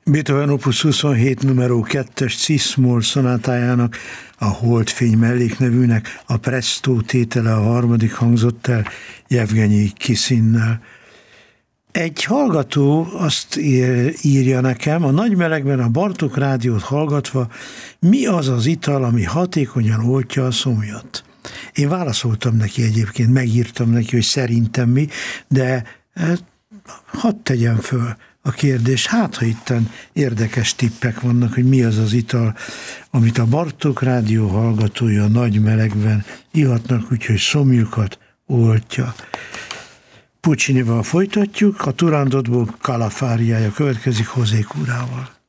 Beethoven Opus 27 numero 2-es Cis-moll szonátájának, a Holdfény melléknevűnek a Presto tétele a harmadik hangzott el Jevgenyi Kiszinnel. Egy hallgató azt írja nekem, a nagy melegben a Bartók rádiót hallgatva, mi az az ital, ami hatékonyan oltja a szomjat? Én válaszoltam neki egyébként, megírtam neki, hogy szerintem mi, de hadd tegyem föl a kérdés, hát ha itten érdekes tippek vannak, hogy mi az az ital, amit a Bartók rádió hallgatója a nagy melegben ihatnak, úgyhogy szomjukat oltja. Puccinival folytatjuk, a Turandotból Calafariája következik José Curával.